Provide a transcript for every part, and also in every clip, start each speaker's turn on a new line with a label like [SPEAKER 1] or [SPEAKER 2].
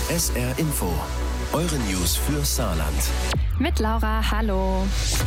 [SPEAKER 1] SR Info. Eure News für Saarland.
[SPEAKER 2] Mit Laura, hallo.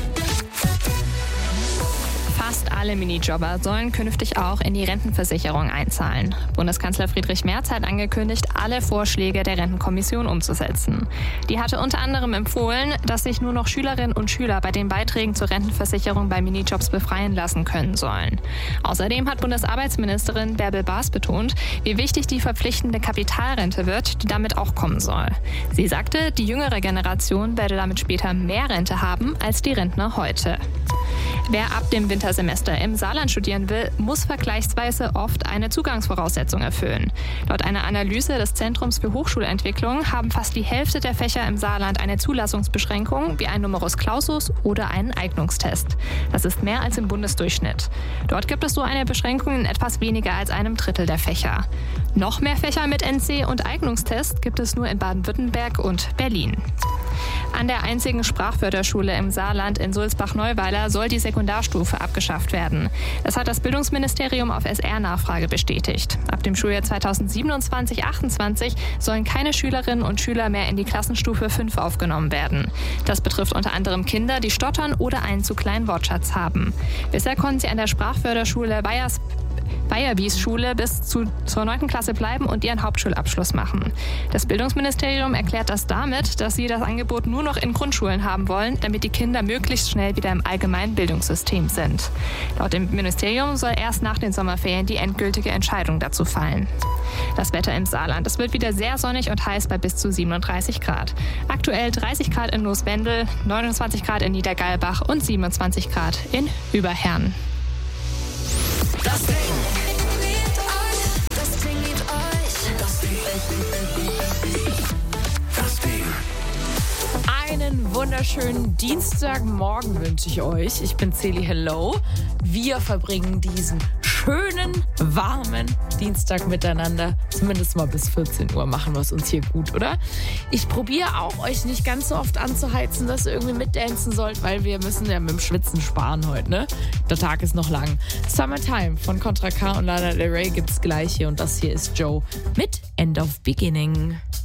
[SPEAKER 2] Fast alle Minijobber sollen künftig auch in die Rentenversicherung einzahlen. Bundeskanzler Friedrich Merz hat angekündigt, alle Vorschläge der Rentenkommission umzusetzen. Die hatte unter anderem empfohlen, dass sich nur noch Schülerinnen und Schüler bei den Beiträgen zur Rentenversicherung bei Minijobs befreien lassen können sollen. Außerdem hat Bundesarbeitsministerin Bärbel Baas betont, wie wichtig die verpflichtende Kapitalrente wird, die damit auch kommen soll. Sie sagte, die jüngere Generation werde damit später mehr Rente haben als die Rentner heute. Wer ab dem Wintersemester im Saarland studieren will, muss vergleichsweise oft eine Zugangsvoraussetzung erfüllen. Laut einer Analyse des Zentrums für Hochschulentwicklung haben fast die Hälfte der Fächer im Saarland eine Zulassungsbeschränkung wie ein Numerus Clausus oder einen Eignungstest. Das ist mehr als im Bundesdurchschnitt. Dort gibt es so eine Beschränkung in etwas weniger als einem Drittel der Fächer. Noch mehr Fächer mit NC und Eignungstest gibt es nur in Baden-Württemberg und Berlin. An der einzigen Sprachförderschule im Saarland in Sulzbach-Neuweiler soll die Sekundarstufe abgeschafft werden. Das hat das Bildungsministerium auf SR-Nachfrage bestätigt. Ab dem Schuljahr 2027/28 sollen keine Schülerinnen und Schüler mehr in die Klassenstufe 5 aufgenommen werden. Das betrifft unter anderem Kinder, die stottern oder einen zu kleinen Wortschatz haben. Bisher konnten sie an der Sprachförderschule Bayerwies Schule bis zur 9. Klasse bleiben und ihren Hauptschulabschluss machen. Das Bildungsministerium erklärt das damit, dass sie das Angebot nur noch in Grundschulen haben wollen, damit die Kinder möglichst schnell wieder im allgemeinen Bildungssystem sind. Laut dem Ministerium soll erst nach den Sommerferien die endgültige Entscheidung dazu fallen. Das Wetter im Saarland. Es wird wieder sehr sonnig und heiß bei bis zu 37 Grad. Aktuell 30 Grad in Nooswendel, 29 Grad in Niedergalbach und 27 Grad in Überherrn.
[SPEAKER 1] Das Ding.
[SPEAKER 3] Einen wunderschönen Dienstagmorgen wünsche ich euch. Ich bin Celi, hello. Wir verbringen diesen schönen, warmen Dienstag miteinander. Zumindest mal bis 14 Uhr machen wir es uns hier gut, oder? Ich probiere auch, euch nicht ganz so oft anzuheizen, dass ihr irgendwie mitdancen sollt, weil wir müssen ja mit dem Schwitzen sparen heute, ne? Der Tag ist noch lang. Summertime von Contra K und Lana Del Rey gibt's gleich hier und das hier ist Joe mit End of Beginning.